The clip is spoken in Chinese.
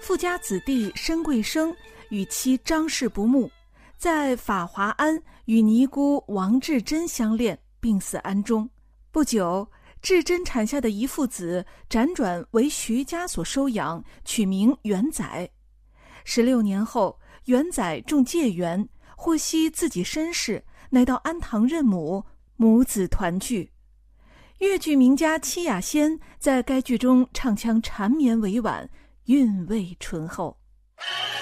富家子弟申贵生与妻张氏不睦，在法华庵与尼姑王志珍相恋，病死庵中。不久，志珍产下的遗腹子辗转为徐家所收养，取名元载。16年后，元载中解元，获悉自己身世，乃到安堂认母，母子团聚。越剧名家戚雅仙在该剧中唱腔缠绵委婉，韵味醇厚。